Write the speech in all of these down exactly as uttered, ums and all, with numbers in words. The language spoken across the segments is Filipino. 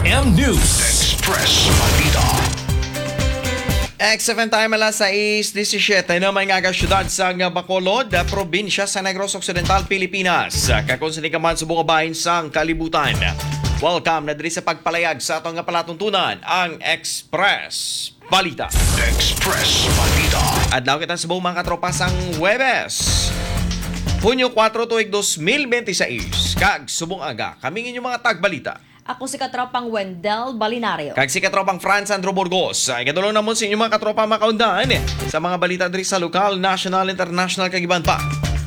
M News. Express Balita. X F M time alas sais disisiete na may nga syudad sa Bacolod, probinsya sa Negros Occidental, Pilipinas. Kakonsini ka man sa bukabahin sang kalibutan. Welcome na diri sa pagpalayag sa atong nga palatuntunan ang Express Balita. Express Balita. Adlaw kita sa buong mga katropa sang Huwebes, Hunyo kwatro tuig dos mil beintiséis. Kag subong aga, kaming inyong mga tagbalita. Ako si katropang Wendell Balinario. Kag si katropang Franz Andro Burgos. Ay kadulong namon sa inyong mga katropa makaundaan eh, sa mga balita diri sa lokal, national, international kag iban pa.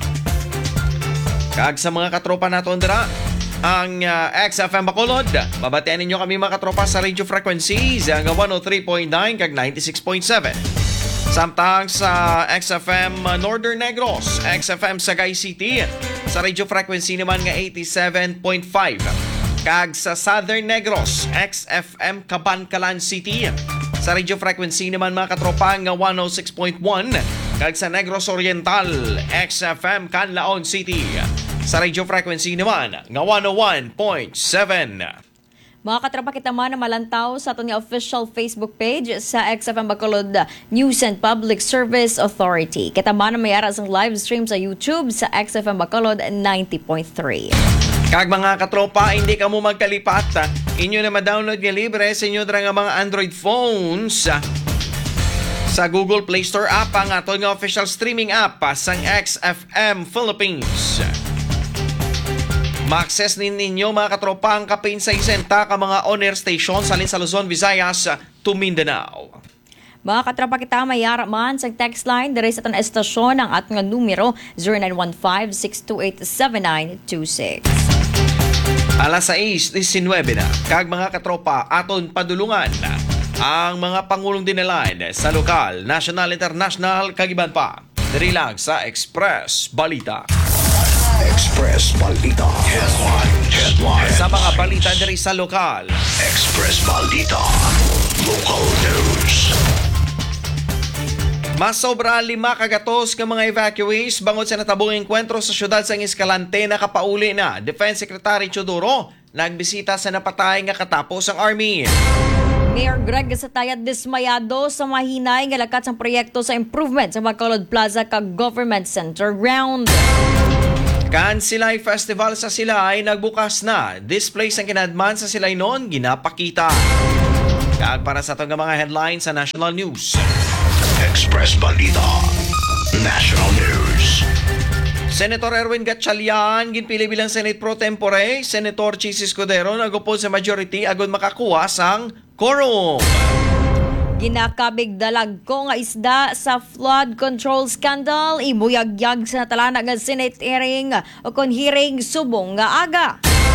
Kag sa mga katropa naton dira ang uh, X F M Bacolod, babatian ninyo kami mga katropa sa radio frequencies ang one oh three point nine kag ninety-six point seven. Samtang sa X F M Northern Negros, X F M Sagay City, sa radio frequency naman nga eighty-seven point five. Kag sa Southern Negros, X F M Cabancalan City, sa radio frequency naman mga katropa nga one oh six point one. Kag sa Negros Oriental, X F M Canlaon City, sa radio frequency naman nga one oh one point seven. Mga katropa, kita man na malantaw sa ating official Facebook page sa X F M Bacolod News and Public Service Authority. Kita man na mayara sa live stream sa YouTube sa X F M Bacolod ninety point three. Kag mga katropa, hindi ka mo magkalipat. Inyo na ma-download nga libre sa inyo dra nga mga Android phones sa Google Play Store app ang ato nga official streaming app sang X F M Philippines. Ma-access nin ninyo mga katropa ang kapin sa isenta ka mga on-air stations salin sa Luzon, Visayas to Mindanao. Mga katropa, kita mayara man sa text line dere sa tan estasyon ang atong numero zero nine one five, six two eight, seven nine two six. Alas sais diecinueve na. Kag mga katropa, aton padulungan ang mga pangulong dinalan sa lokal, national, international kag iban pa. Diri lang sa Express Balita. Express Balita. Headlines. Headlines. Sa mga balita diri sa lokal, Express Balita. Local news. mas sobra lima kagatos ka mga evacuees bangod sa natabong enkwentro sa syudad sa Escalante na kapauli na. Defense Secretary Chodoro nagbisita sa napatay nga katapos ang Army. Mayor Greg Satayat dismayado sa mahinay nga lakat sa proyekto sa improvement sa Bacolod Plaza kag Government Center ground. Kansilay Festival sa Silay nagbukas na. Display sa kinadman sa Silay noon ginapakita. Kag para sa itong mga headlines sa National News. Express Balita. National News. Senator Erwin Gatchalian ginpili bilang Senate Pro Tempore. Senator Chis Escudero nagupod sa majority agad makakuha sang quorum. Ginakabig dalag ko nga isda sa flood control scandal. Ibuyagyag sa natalana nga Senate hearing o kon hearing subong nga aga.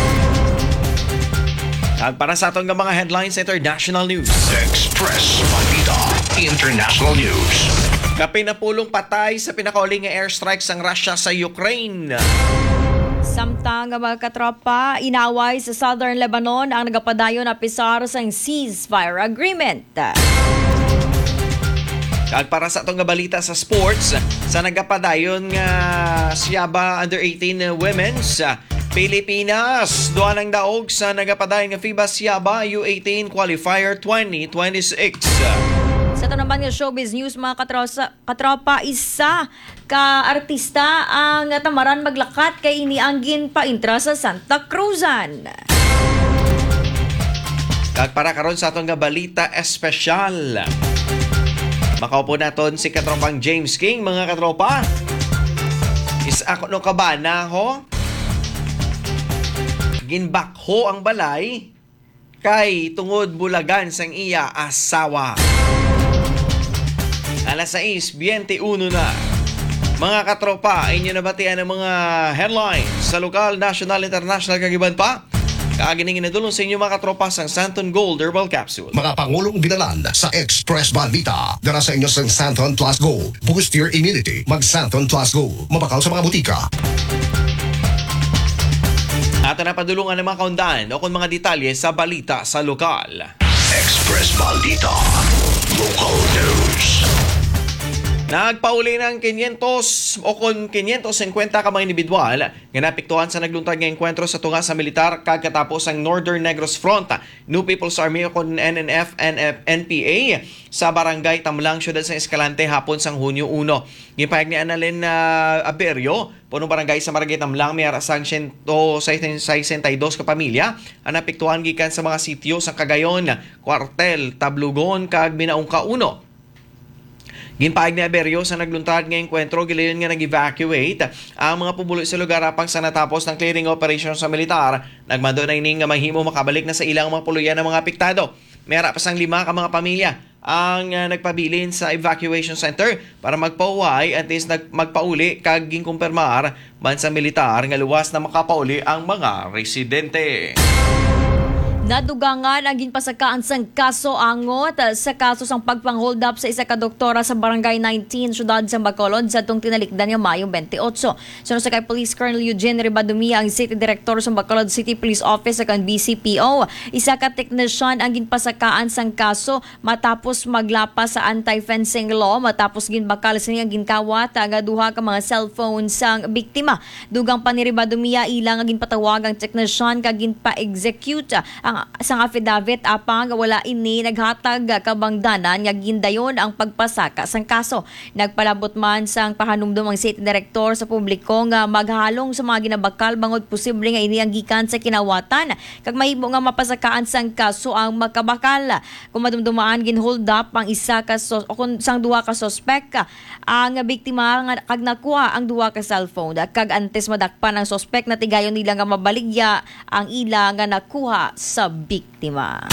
At para sa atong mga headlines sa International News. Express Balita. International News. Kapinapulong patay sa pinakauling nga airstrike sang Russia sa Ukraine. Samtang mga katropa, inaway sa Southern Lebanon ang nagapadayon na pisar sa ceasefire agreement. At para sa itong balita sa sports, sa nagapadayon nga Siaba under eighteen women's Pilipinas, duha ng daog sa nagapadayon nga FIBA Siaba U eighteen Qualifier twenty twenty-six. Sa ito naman nga showbiz news mga katrosa, katropa, isa ka artista ang tamaran maglakat kay inianggin pa intra sa Santa Cruzan. Kag para karon sa atong nga balita espesyal, makaupo naton si katropang James King mga katropa. Is ako no kabana ho. Ginbakho ang balay kay tungod bulagan sang iya asawa. Alas sais, twenty-one na. Mga katropa, inyo nabatian ang mga headlines sa lokal, national, international kagiban pa. Kaginingin na dulong sa inyo mga katropa sang Santon Gold Herbal Capsule. Mga pangulong dinalan sa Express Balita. Dara sa inyo sa Santon Plus Gold. Boost your immunity. Mag Santon Plus Gold. Mabakaw sa mga butika. Ato na padulungan ng mga kaundaan o kung mga detalye sa balita sa lokal. Express Balita. Local news. Nagpauli ng five hundred o kon five hundred fifty ka mga individual nga napiktuhan sa nagluntad nga enkwentro sa tunga sa militar kagkatapos ang Northern Negros Front, New People's Army o kon N N F, N P A sa barangay Tamlang, Syudad sa Escalante hapon sang Hunyo one. Gipahayag ni Annalyn uh, Aberio, punong barangay sa barangay Tamlang, may arasang one hundred sixty-two ka pamilya ang napiktuhan gikan sa mga sityo sa Cagayon, Cuartel, Tablugon kag Binaong uno. Ginpaig ni Aberio sa nagluntad nga enkwentro, gilayon nga nag-evacuate ang mga pubulo sa lugar apang sa natapos ng clearing operation sa militar. Nagmando na ining nga mahimo makabalik na sa ilang mga puluyan ng mga apektado. May pa sang lima ka mga pamilya ang uh, nagpabilin sa evacuation center para magpauway at least nag magpauli kag ginkumpirmar man sa militar nga luwas na makapauli ang mga residente. Nadugangan ang ginpasakaan sang kaso angot sa kaso sang pagpang-hold up sa isa ka doktora sa Barangay nineteen, Syudad sa Bacolod sa itong tinalikdan nga Mayo twenty-eight. Sunod sa kay Police Colonel Eugene Ribadumia, ang City Director sa Bacolod City Police Office sa B C P O. Isa ka technician ang ginpasakaan sang kaso matapos maglapas sa anti-fencing law matapos ginbakal sa niyang ginkawat nga duha ka mga cellphone sang biktima. Dugang pa ni Ribadumia, ilang ang ginpatawag ang technician kag ginpa-execute ang sang affidavit apang wala ini naghatag kabangdanan nga gindayon ang pagpasaka sang kaso. Nagpalabot man sang pahanumdum ang City Director sa publiko nga maghalong sa mga ginabakal bangod posible nga ini ang gikan sa kinawatan kag mahimo nga mapasakaan sang kaso ang magkabakal. Kung madumdumaan ginhold up ang isa ka sos, o kung sang duha ka suspect ang biktima nga kag nakuha ang duha ka cellphone kag antes madakpan ang suspect na tigayon nila nga mabaligya ang ila nga nakuha sa biktima.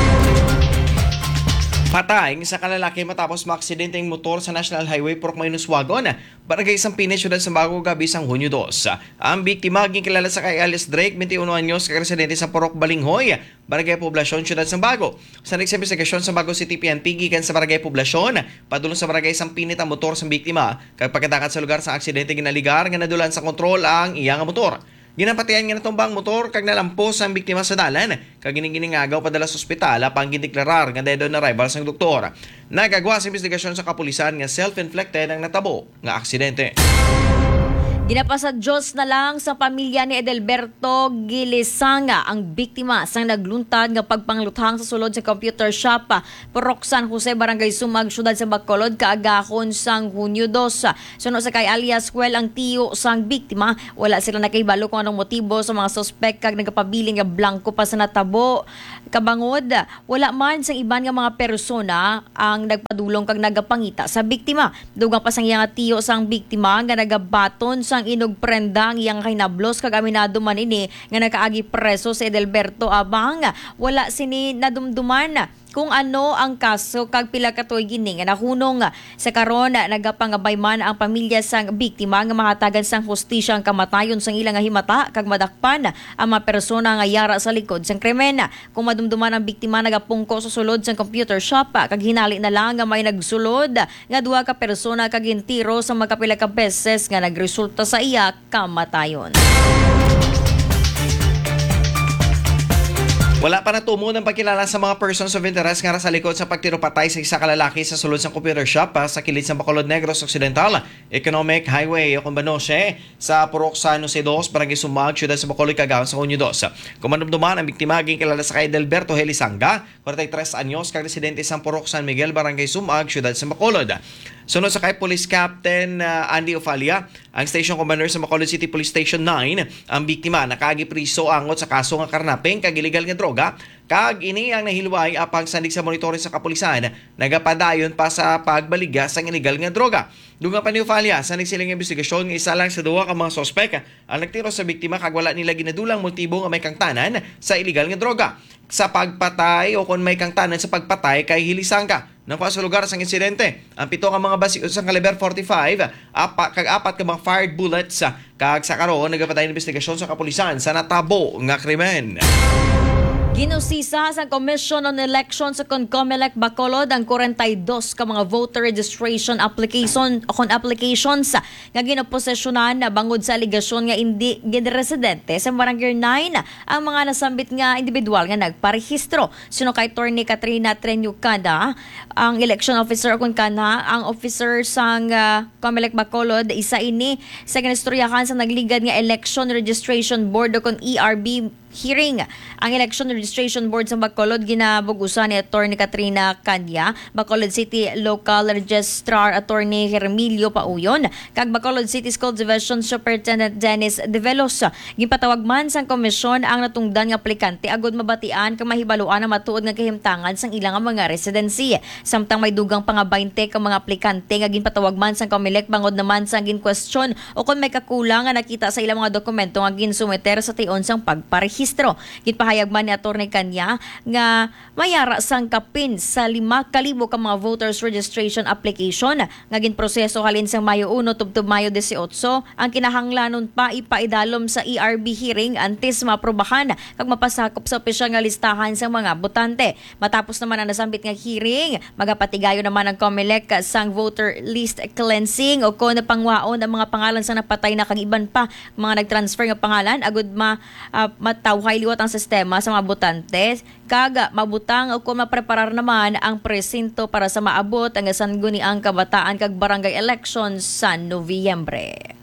Patay sa kalalaki matapos maaksidenteng motor sa National Highway Purok Maynos-Wagon, barangay Sampines, Syudad sa Bago, gabi sang Hunyo two. Ang biktima gikilala sa kay Alice Drake, twenty-one anyos, kay residente sa Purok Balinghoy, barangay Poblasyon, Syudad sa Bago. Sa next investigasyon sa Bago City P N P gikan sa barangay Poblasyon, padulong sa barangay Sampines ang motor sa biktima. Kag pagkadakat sa lugar sa aksidente ginaligar nga nadulan sa kontrol ang iyang motor. Ginapatian nga natumbang motor kag nalampos ang biktima sa dalan kag gininginingagaw padala sa ospital apang gindeklarar nga dead on arrival sang doktor. Nagagawa sa investigasyon sa kapulisan nga self-inflicted ang natabo nga aksidente. Ginapasa Diyos na lang sa pamilya ni Edelberto Gilisanga, ang biktima sang nagluntad nga pagpangluthang sa sulod sa computer shop Purok San Jose, Barangay Sumag, Syudad sa Bacolod, kaagahon sang Hunyo two. Suno sa kay alias Well, ang tiyo sang biktima, wala sila nakahibalo kung anong motibo sa mga suspect kag nagapabiling nga blanco pa sa natabo. Kabangod, wala man sang iban nga mga persona ang nagpadulong kag nagapangita sa biktima. Dugang pa sang iyang tiyo sang biktima nga nagabaton sang inog prenda ang iyang hinablos kag aminado man ini nga nakaagi preso si Edelberto abang wala sini nadumduman kung ano ang kaso kag pila ka tuig gini nga nahunong sa karon nagapangabay man ang pamilya sang biktima nga mahatagan sang hustisya ang kamatayon sang ilang nga himata kag madakpan ang mga persona nga yara sa likod sang krimen. Kung madumduman ang biktima nagapungko sa sulod sang computer shop kag hinali na lang nga may nagsulod nga duha ka persona kag intiro sa magkapila ka beses nga nagresulta sa iya kamatayon. Wala pa natumo ng pagkilala sa mga persons of interest nga sa likod sa pagtiro patay sa isa ka lalaki sa sulod sa computer shop ha, sa kilid sa Bacolod Negros Occidental Economic Highway o kumbanose sa Purok San Jose two, Barangay Sumag, Syudad sa Bacolod, kagawon sa Hunyo two. Kumanumduman ang biktima gikilala sa kay Edelberto Helisanga, forty-three anyos, kag residente sa Purok San Miguel, Barangay Sumag, Syudad sa Bacolod. Sunod sa kay Police Captain uh, Andy Ofalia, ang Station Commander sa Bacolod City Police Station nine, ang biktima nakagi priso angot sa kaso nga karnaping kag illegal nga droga kag ini ang nahilway apang sandig sa monitoring sa kapulisan nagapadayon pa sa pagbaligya sa illegal nga droga. Dunga pa ni Ofalia sa nagsiling investigasyon nga isa lang sa duha ka mga sospek ang nagtiro sa biktima kag wala nila ginadulang motibo nga may kangtanan sa illegal nga droga. Sa pagpatay o kung may kangtanan sa pagpatay kay Helisanga nakuha sa lugar sang insidente ang pito ka mga basi sa kaliber forty-five apa, kag apat ka mga fired bullets kag sa karon nagapatay ng investigasyon sa kapulisan sa natabo nga krimen. Ginusisa sa Commission on Elections sa Concomelec Bacolod ang forty-two ka mga voter registration application o kon applications nga ginoposesyonan na bangod sa aligasyon nga hindi gid-residente sa Barangay nine ang mga nasambit nga individual nga nagparehistro. Sino kay Attorney Katrina Trenyucada, ang election officer o kon kana ang officer sang uh, Comelec Bacolod, isa ini sa ginistoryahan sa nagligad nga Election Registration Board o kon E R B hearing. Ang Election Registration Board sa Bacolod ginabugusan ni Attorney Katrina Kanya, Bacolod City Local Registrar Attorney Hermilio Pauyon, kag Bacolod City School Division Superintendent Dennis De Velos. Gipatawag man sang komisyon ang natungdan nga aplikante agud mabatian kag mahibaluan ang matuod nga kahimtangan sang ilang mga residency. Samtang may dugang pang twenty ka mga aplikante nga ginpatawag man sang Comelec bangod naman sang gin-question o kung may kakulang nga nakita sa ilang mga dokumento nga ginsumiter sa tion sang pagparehistro. Gitpahayag man ni Attorney Kanya nga mayara sang kapin sa lima kalibo ka mga voters registration application nga ginproseso halin sang Mayo one tubtob Mayo eighteen ang kinahanglanon pa ipaidalom sa E R B hearing antes maprobahan kag mapasakop sa opisyal nga listahan sang mga botante. Matapos naman ang nasambit nga hearing, magapatigayo naman ang Comelec sang voter list cleansing o kon pangwaon ang mga pangalan sa napatay na kag iban pa mga nagtransfer nga pangalan agud ma uh, matawhay liwat ang sistema sa mga botante kag mabutang o kung mapreparar naman ang presinto para sa maabot ang sangguniang kabataan kag barangay elections sa Nobyembre.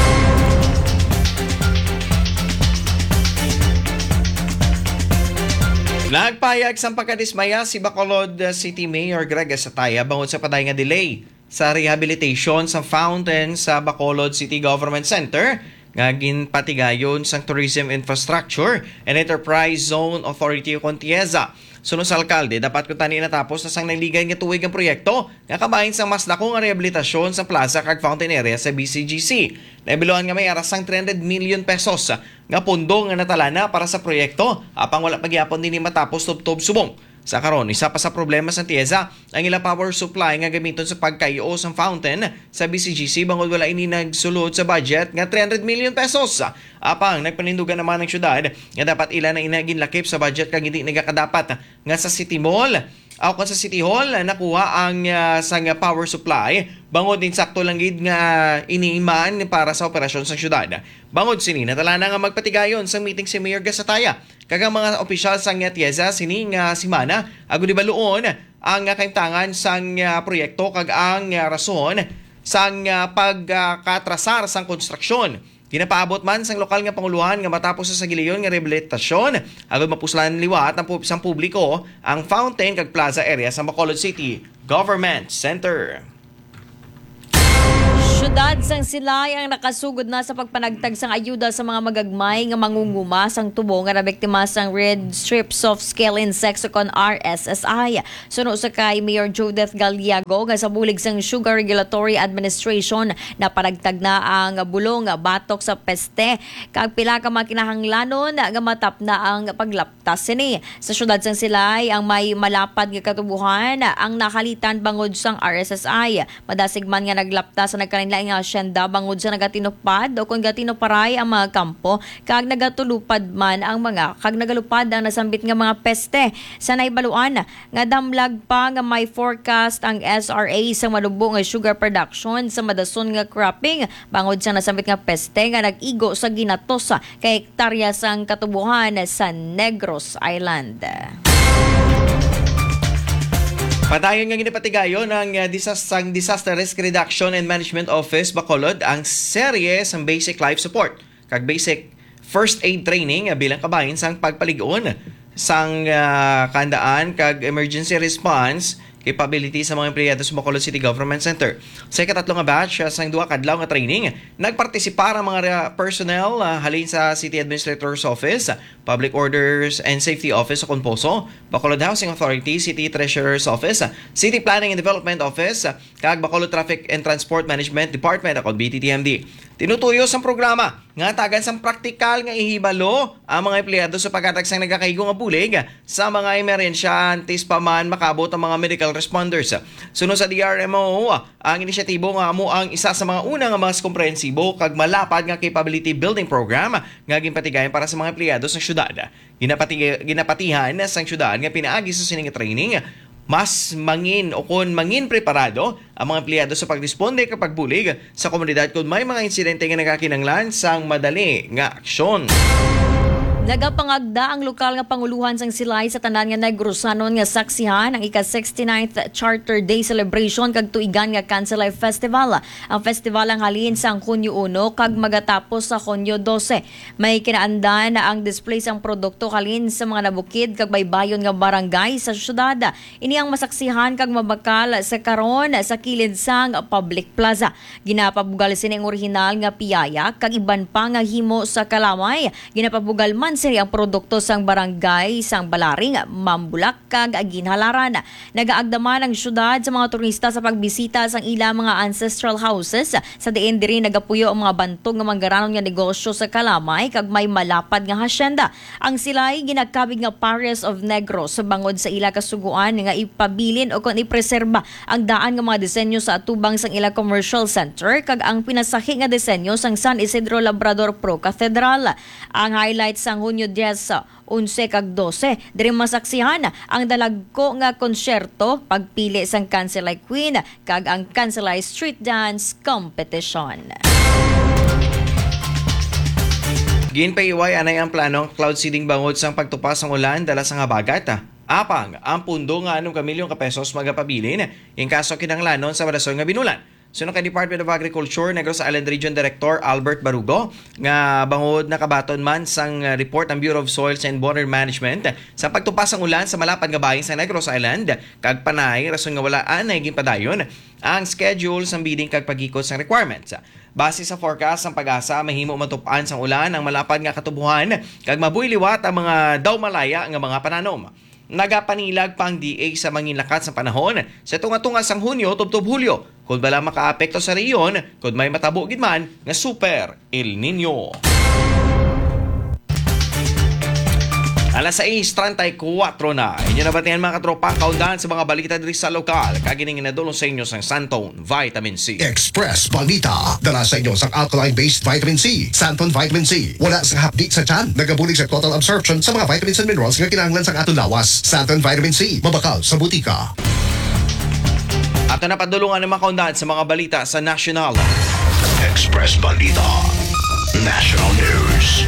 Nagpayag sa pagkadismaya si Bacolod City Mayor Greg Asataya bangod sa paday nga delay sa rehabilitation sa fountain sa Bacolod City Government Center nga ginpatigayon sang Tourism Infrastructure and Enterprise Zone Authority o Contieza. Suno sa alkalde, dapat ko tani natapos na sang nagligay nga tuwig ang proyekto nga kabahin sang mas dako nga rehabilitasyon sa plaza kag fountain area sa B C G C. Naibiluan nga may aras sang three hundred million pesos nga pondo nga natalana para sa proyekto apang wala pagyapon din matapos tubtob subong. Sa karon, isa pa sa problema sa Tieza ang ilang power supply nga gamiton sa pagkayo sa fountain sa B C G C bangod wala ini nagsulod sa budget nga three hundred million pesos. Apang nagpanindugan naman ng syudad nga dapat ila na inagin lakip sa budget kag hindi nagakadapat nga sa City Mall o kung sa City Hall nakuha ang uh, sang power supply bangod din sakto lang gid nga iniiman para sa operasyon sa syudad. Bangod sini natala na nga magpatigayon sa meeting si Mayor Gasataya kag ang mga opisyal sang Tieza sini nga simana agud ibaluon ang uh, kaimtangan sang uh, proyekto kag ang uh, rason sang uh, pagkatrasar uh, sang konstruksyon. Ginapaabot man sang lokal nga panguluhan nga matapos sa sagiliyon nga rehabilitasyon agud mapuslan liwat ang sang publiko ang fountain kag plaza area sa Bacolod City Government Center. Syudad sang Silay ang nakasugod na sa pagpanagtag sang ayuda sa mga magagmay nga mangunguma sang tubo nga nabiktima sang red strip soft scale insects o kon R S S I. Suno sa kay Mayor Judith Galiago nga sa bulig sang Sugar Regulatory Administration na panagtag na ang bulong batok sa peste kag pila ka mga kinahanglanon nga matap na ang paglaptas sini. Sa syudad sang Silay ang may malapad nga katubuhan ang nakalitan bangod sang R S S I. Madasig man nga naglaptas sa nagkalinlain nga asyenda bangod sa nagatinupad o kung gatinoparay ang mga kampo kag nagatulupad man ang mga kag nagalupad ang nasambit nga mga peste. Sa naibaluan nga damlag pa nga may forecast ang S R A sa malubo nga sugar production sa madason nga cropping bangod sa nasambit nga peste nga nag-igo sa ginatos kay hektarya sang katubuhan sa Negros Island. Padayon nga ginipatigayon ng uh, disaster, disaster Risk Reduction and Management Office Bacolod ang serye sa basic life support kag basic first aid training uh, bilang kabahin sang pagpaligon sang uh, kandaan kag emergency response capability sa mga empleyado sa Bacolod City Government Center. Sa ikatatlo nga batch uh, sang duha kadlaw nga training, nagpartisipar ang mga uh, personnel uh, halin sa City Administrator's Office, Public Orders and Safety Office sa Conposo, Bacolod Housing Authority, City Treasurer's Office, City Planning and Development Office, kag Bacolod Traffic and Transport Management Department akong B T T M D. Tinutuyo sa programa nga tagan sang praktikal nga ihibalo ang mga empleyado sa pagkatagsang nagakaigo nga bulig sa mga emerensyantes pa man makabot ang mga medical responders. Sunod sa D R M O, ang inisyatibo nga amo ang isa sa mga unang nga mas komprehensibo kag malapad nga capability building program nga ginpatigayon para sa mga empleyado sa syudad. Ginapati ginapatihan sa syudad nga pinaagi sa sining training mas mangin o kon mangin preparado ang mga empleyado sa pagresponde kapag bulig sa komunidad kung may mga insidente nga nagakinanglan sang madali nga aksyon. Nagapangagda ang lokal nga panguluhan sang Silay sa tanan nga Negrosanon nga saksihan ang ika sixty-ninth Charter Day celebration kag tuigan nga Kanselay Festival. Ang festival ang halin sang Hunyo one kag magatapos sa Hunyo twelve. May kinaandan na ang display sang produkto halin sa mga nabukid kag baybayon nga barangay sa syudad. Ini ang masaksihan kag mabakal sa karon sa kilid sang public plaza. Ginapabugal sini ang orihinal nga piyaya kag iban pa nga himo sa kalamay. Ginapabugal man sini ang produkto sang barangay sang Balaring, Mambulak kag Ginhalaran. Nagaagdaman ang syudad sa mga turista sa pagbisita sang ila mga ancestral houses. Sa diin diri nagapuyo ang mga bantog nga manggaranon nga negosyo sa kalamay kag may malapad nga hasyenda. Ang Silay ginagkabig nga Pares of Negros sa bangod sa ila kasuguan nga ipabilin o kon ipreserba ang daan nga mga disenyo sa atubang sang ila commercial center kag ang pinasahi nga disenyo sang San Isidro Labrador Pro Cathedral. Ang highlight sang Hunyo ten, eleven kag twelve diri masaksihan ang dalagko nga konsyerto, pagpili sang Kanselay Queen kag ang Kanselay Street Dance Competition. Ginpaiway anay ang planong cloud seeding bangod sang pagtupas ng ulan dala sa nga bagat. Apang ang pundo nga anong kamilyong kapesos magapabilin in kaso kinanglanon sa balason nga binulan. Sunod kay Department of Agriculture, Negros Island Region Director Albert Barugo, nga bangod nakabaton man sang report ng Bureau of Soils and Water Management sa pagtupas ng ulan sa malapad nga bahin sa Negros Island, kag panay rason nga wala anay ginpadayon ang schedule sang bidding kag pagikot sang requirements. Base sa forecast ng Pag-asa, mahimo matupan sang ulan ang malapad nga katubuhan kag mabuy liwat ang mga daw malaya nga mga pananom. Nagapanilag pang D A sa manginlakat sa panahon sa tunga-tunga sang Hunyo tubtob Hulyo kung bala makaapekto sa rehiyon kung may matabo gid man nga Super El Nino. Alas sais treinta-cuatro na. Inyo na batihan mga katropa kaundahan sa mga balita diri sa lokal. Kagining inadulong sa inyo sang Santon Vitamin C. Express Balita. Dala sa inyo sang alkaline-based vitamin C. Santon Vitamin C. Wala sa hapdi sa tiyan. Nagabulig sa total absorption sa mga vitamins and minerals nga kinahanglan sa atong lawas. Santon Vitamin C. Mabakal sa butika. Ato na padulungan ng mga kaundahan sa mga balita sa National. Express Balita. National News.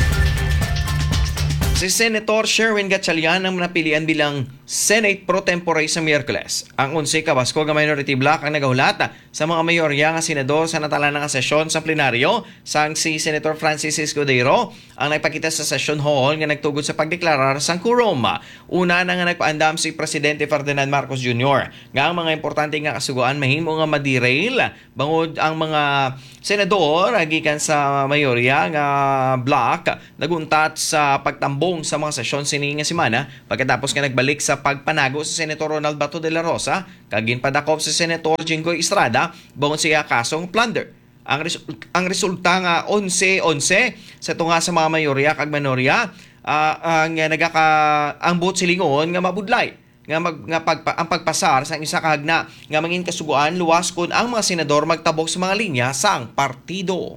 Si Senator Sherwin Gatchalian ang napilian bilang Senate Pro Tempore sa Miyerkules. Ang unse kabasko nga minority block ang nagahulata sa mga mayorya nga senador sa natalan nga sesyon sa plenaryo sang si Senator Francis Escudero ang nagpakita sa session hall nga nagtugod sa pagdeklarar sang quorum. Una na nga nagpaandam si Presidente Ferdinand Marcos Junior nga ang mga importante nga kasuguan mahimo nga maderail bangod ang mga senador gikan sa mayorya nga block naguntat sa pagtambong sa mga sesyon sini nga semana pagkatapos nga nagbalik sa pagpanago sa Senator Ronald Bato de la Rosa kag ginpadakop sa Senator Jinggoy Estrada bangod siya kasong plunder. Ang res- ang resulta nga eleven eleven sa tunga sa mga mayorya kag minorya uh, ang nagaka ang vote silingon nga mabudlay nga mag, nga pagpa, ang pagpasar sa isa kahagna nga mangin kasuguan luwas kun ang mga senador magtabok sa mga linya sang partido.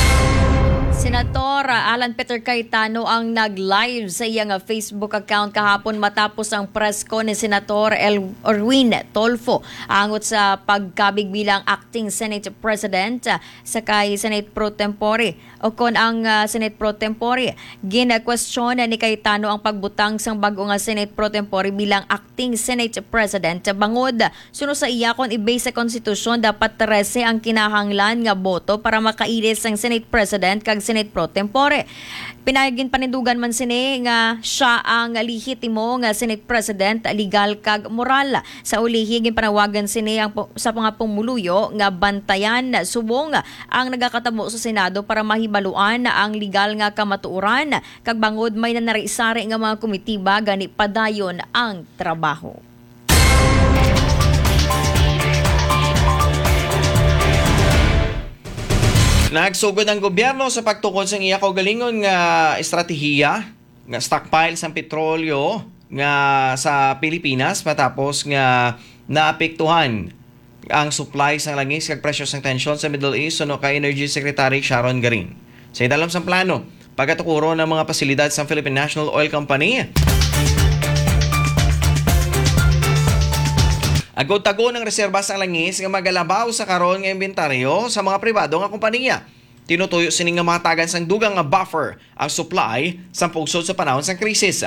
Senator Alan Peter Cayetano ang nag-live sa iyang Facebook account kahapon matapos ang presko ni Senator El Erwin Tolfo angot sa pagkabig bilang acting Senate President sa kay Senate Pro Tempore o kon ang uh, Senate Pro Tempore. Gina-question ni Cayetano ang pagbutang sang bago nga Senate Pro Tempore bilang acting Senate President bangod suno sa iya kon i-base sa konstitusyon dapat thirteen ang kinahanglan nga boto para makailis ang Senate President kag Senate Pro Tempore. Pinagin panindugan man sini nga siya ang lehitimo nga Senate President legal kag moral. Sa ulihi ginpanawagan sini ang sa mga pumuluyo nga bantayan subong ang nagakatabo sa Senado para mahibaluan ang legal nga kamatuoran kag bangod may nanari-sari nga mga komitiba gani padayon ang trabaho. Nagsugod ang gobyerno sa pagtukod sa iya kaugalingon nga estratehiya nga stockpile sa petrolyo nga sa Pilipinas matapos nga naapektuhan ang supply sa langis kag presyo sa tensyon sa Middle East suno kay Energy Secretary Sharon Garin. Sa idalam sa plano, pagkatukuro ng mga pasilidad sa Philippine National Oil Company. Agod-tago ng reserba sa langis nga magalabaw sa karon nga inventaryo sa mga pribado nga kompanya. Tinutuyo sining nga mga tagan sang dugang nga buffer ang supply sa pugsod sa panahon sa krisis.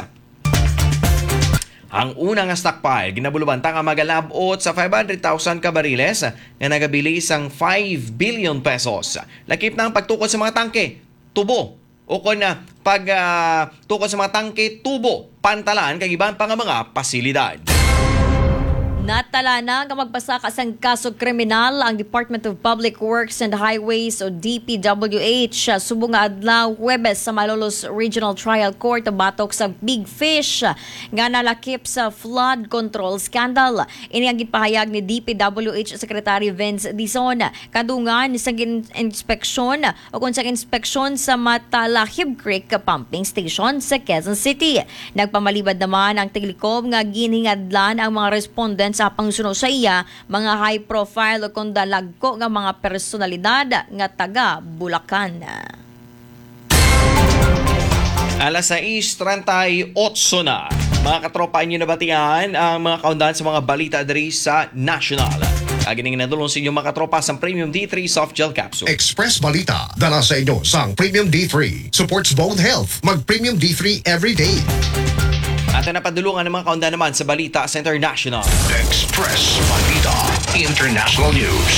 Ang una nga stockpile ginabulubanta nga magalabot sa five hundred thousand ka bariles nga nagabili sang five billion pesos. Lakip na ang pagtukod sa mga tangke, tubo o kon na pag uh, tukod sa mga tangke, tubo, pantalan kag iban pa nga mga pasilidad. Natala na nga magpasaka sang kaso kriminal ang Department of Public Works and Highways o D P W H subong nga adlaw Huwebes sa Malolos Regional Trial Court batok sa Big Fish nga nalakip sa flood control scandal. Ini ang gipahayag ni D P W H Secretary Vince Dizon kadungan sa inspeksyon o kung sa inspeksyon sa Matalahib Creek Pumping Station sa Quezon City. Nagpamalibad naman ang tiglikom nga ginhingadlan ang mga respondent sa pangsuno sa iya mga high profile o kondalagko nga mga personalidad nga taga Bulacan. Alas sais trenta'y otso na. Mga katropa inyo nabatian ang mga kaundahan sa mga balita diri sa National. Agining nadulong sa inyo mga katropa sa Premium D three Soft Gel Capsule. Express Balita, dala sa inyo sang Premium D three. Supports bone health. Mag Premium D three every day. At napadulungan ng mga kaundahan naman sa balita sa International. Express Balita International News.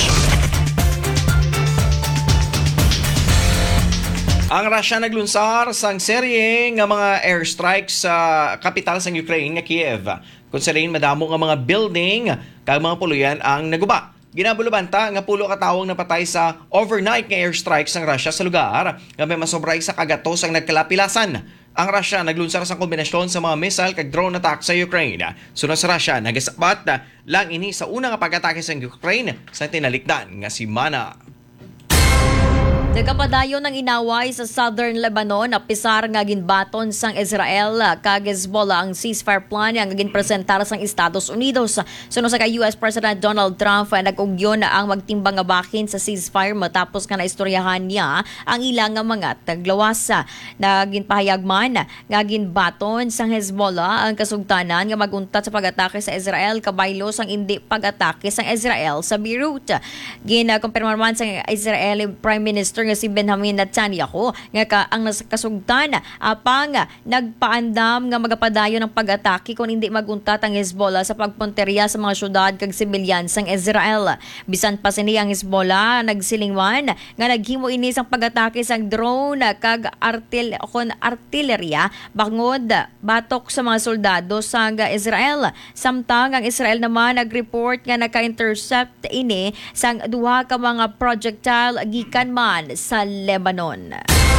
Ang Russia naglunsar sang serye nga mga airstrikes sa kapital sang Ukraine nga Kiev. Kung sa rin madamo nga mga building kag mga puluyan ang naguba. Ginabulubanta nga pulo ka tawong napatay sa overnight nga airstrikes ng Russia sa lugar nga may masobray sa kagatos ang nagkalapilasan. Ang Russia naglunsar sa kombinasyon sa mga missile kag drone attack sa Ukraine. Sunod sa Russia, nagasapat na lang ini sa unang pag-atake sa Ukraine sa tinalikdan nga si Mana. Nagapadayon ng inaway sa Southern Lebanon na pisar nga ginbaton sang Israel kag Hezbollah ang ceasefire plan nga ginpresentar sang Estados Unidos. Suno sa kay U S President Donald Trump nag-ugyon na ang magtimbang nga bahin sa ceasefire matapos nga naistoryahan niya ang ilang nga mga taglawas. Naginpahayag man nga ginbaton sang Hezbollah ang kasugtanan nga maguntat sa pag-atake sa Israel kabaylo sang indi pag-atake sang Israel sa Beirut. Ginakumpirmar man sang Israeli Prime Minister nga si Benjamin Netanyahu nga ka, ang kasugtan apang nagpaandam nga magapadayon ng pag-atake kung hindi maguntat ang Hezbollah sa pagpunteriya sa mga syudad kag sibilyan sang Israel. Bisan pa sini ang Hezbollah nagsilingwan nga naghimo ini sang pag-atake sang drone kag artil kon artillerya bangod batok sa mga soldado sang Israel. Samtang ang Israel naman nag-report nga naka-intercept ini sang duha ka mga projectile gikan man sa Lebanon.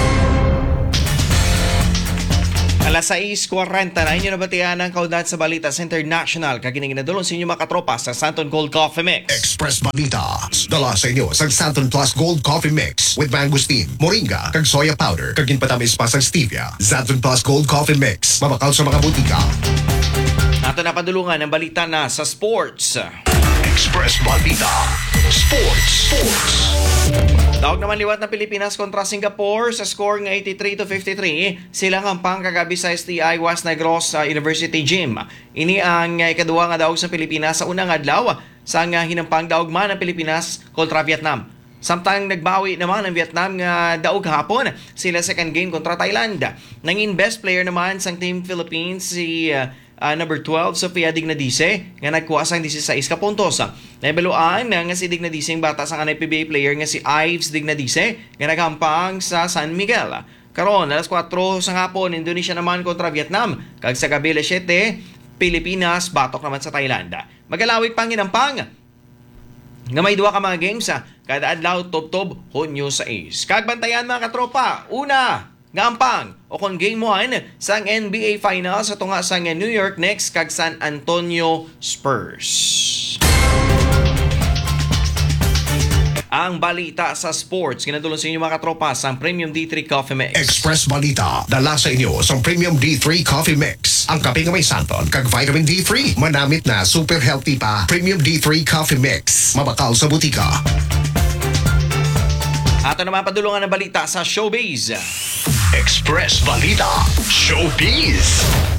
Alas sais kuwarenta na inyo nabatian ang kaundahan sa balita sa International kagining nadulong sa inyo mga katropa sa Santon Gold Coffee Mix. Express Balita, dala sa inyo sang Santon Plus Gold Coffee Mix with mangosteen, moringa, kag soya powder, kag ginpatamis pa sang stevia. Santon Plus Gold Coffee Mix, mabakaw sa mga butika. Ato na padulungan ang balita na sa sports. Express Balita, Sports, Sports. Tawag naman liwat na Pilipinas kontra Singapore sa score ng eighty-three to fifty-three. Sila ang pang kagabi sa S T I Was Negros University Gym. Ini ang ikaduwa nga daog sa Pilipinas sa unang adlaw sa nga hinampang daog man ng Pilipinas kontra Vietnam. Samtang nagbawi naman ang Vietnam nga daog hapon sila second game kontra Thailand. Nangin best player naman sang Team Philippines si uh, Uh, number twelve, Sofia Dignadice, nga nagkuha sang sixteen ka puntos. Nabaluan nga si Dignadice ang bata sa kanay P B A player nga si Ives Dignadice, nga naghampang sa San Miguel. Karon, alas four sa hapon, Indonesia naman kontra Vietnam. Kag sa gabi alas seven, Pilipinas, batok naman sa Thailand. Magalawig pang hinampang nga may duha ka mga games, kada adlaw tob-tob, Hunyo sa Ace. Kag bantayan mga katropa, una, ngampang o kung game one sang N B A Finals sa tunga sang New York Knicks kag San Antonio Spurs. ang balita sa sports. Ginadulong sa inyo mga katropa sa Premium D three Coffee Mix. Express Balita, dala sa inyo sa Premium D three Coffee Mix. Ang kape nga may santon kag vitamin D three. Manamit na, super healthy pa. Premium D three Coffee Mix. Mabakal sa butika. Ato naman padulungan ng balita sa showbiz. Express Balita, Showbiz.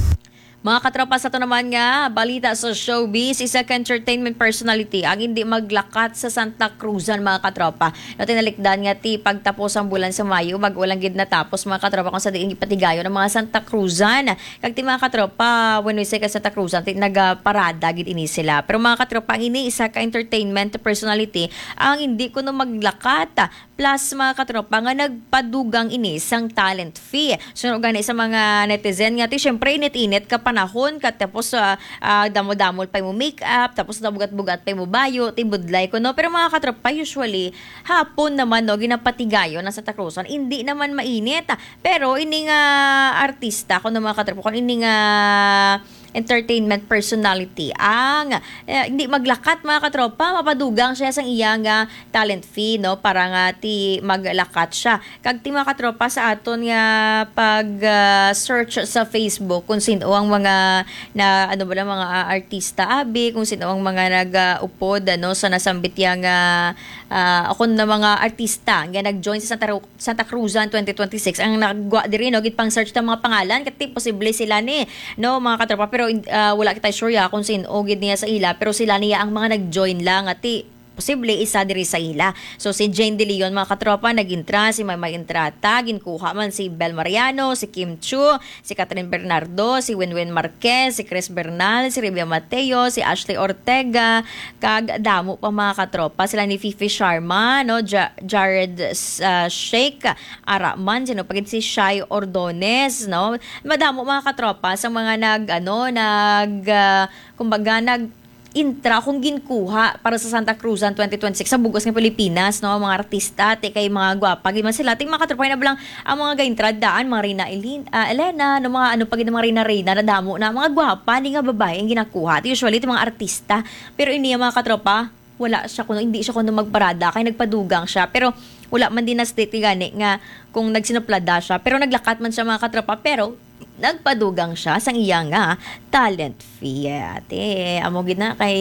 Mga katropa, sa ito naman nga, balita sa showbiz, isa ka entertainment personality ang hindi maglakat sa Santa Cruzan, mga katropa. No, tinalikdan nga ti pagtapos ang bulan sa Mayo, mag-ulang gid natapos, mga katropa, kung sa diing ipatigayo ng mga Santa Cruzan. Kag ti mga katropa, when we say ka Santa Cruzan, ti nagaparada gid ini sila. Pero mga katropa, ang ini isa ka entertainment personality ang hindi kuno maglakat. Plus mga katropa nga nagpadugang ini sang talent fee. So gani sa mga netizen nga ti syempre init-init ka panahon kat tapos uh, uh, damo-damol pa mo make-up, tapos nabugat-bugat pa mo bayo, ti budlay ko no. Pero mga katropa usually hapon naman no ginapatigayo na sa Santa Cruzan, hindi naman mainit. Pero ini nga artista kuno mga katropa, kun ini nga entertainment personality ang eh, hindi maglakat mga katropa, mapadugang siya sang iyang uh, talent fee no para nga ti maglakat siya. Kag ti mga katropa sa aton nga pag uh, search sa Facebook kung sino ang mga na ano ba mga uh, artista abi, kung sino ang mga nag-upod uh, ano sa nasambit yang uh, uh, ako na mga artista nga nag-join sa Santa, Santa Cruzan twenty twenty-six ang nagwa diri no gid pang search ta mga pangalan ket posible sila ni no mga katropa, pero uh, wala kita sure ya kung sino o gid niya sa ila, pero sila niya ang mga nag-join lang at posible isa diri sa ila. So si Jane De Leon mga katropa nag-intra, si Maymay Entrata, ginkuha man si Bel Mariano, si Kim Chu, si Catherine Bernardo, si Winwin Marquez, si Chris Bernal, si Rivia Mateo, si Ashley Ortega, kag damo pa mga katropa. Sila ni Fifi Sharma, no, ja- Jared uh, Sheikh Araman, sino pagit si Shai Ordones, no. Madamo mga katropa sa mga nag ano nag uh, kumbaga nag intra kung ginkuha para sa Santa Cruzan twenty twenty-six sa bugos ng Pilipinas no, mga artista te kay mga gwapa gid man sila ting mga katropa na bilang ang mga gaintra daan mga Rina Elin, uh, Elena no, mga ano pa gid mga Rina Reyna na damo na mga gwapa ni nga babae ang ginakuha ti usually ti mga artista, pero ini mga katropa wala siya kuno, hindi siya kuno magparada kay nagpadugang siya, pero wala man din na state gani nga kung nagsinuplada siya, pero naglakat man siya mga katropa, pero nagpadugang siya sang iyang nga talent fee. Ate, amo gid na kay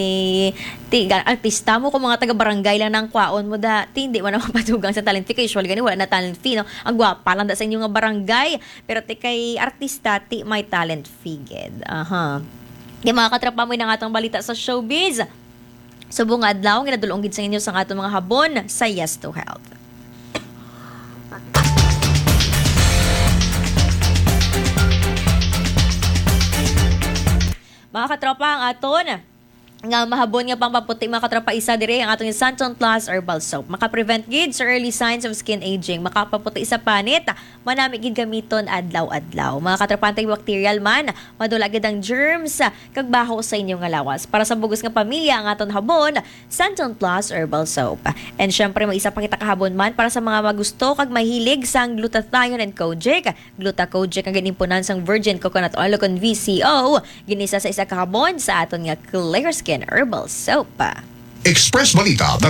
ti artista mo kung mga taga barangay lang nang kwaon mo da, ti hindi mo na mapadugang sa talent fee kay usually gani wala na talent fee no. Ang gwapa lang da sa inyo nga barangay, pero ti kay artista ti may talent fee gid. Aha. Di mga katrapa mo na nga atong balita sa showbiz. Subong adlaw ginadulong gid sa inyo sa atong mga habon sa Yes to Health. Mga katropa, ang aton nga mahabon nga pang paputi mga katropa isa dire ang atong Santon Plus Herbal Soap. Maka-prevent gid sa early signs of skin aging, makapaputi sa panit, manami gid gamiton adlaw-adlaw. Mga katropa, antibacterial man, madula gid ang germs kag baho sa inyong nga lawas. Para sa bugos nga pamilya ang aton habon, Santon Plus Herbal Soap. And syempre may isa pa kita kahabon man para sa mga magusto kag mahilig sang glutathione and kojic. Glutakojic ang ginimpunan sang virgin coconut oil kon V C O, ginisa sa isa kahabon sa aton nga Clear Skin Herbal Soap. Express Balita.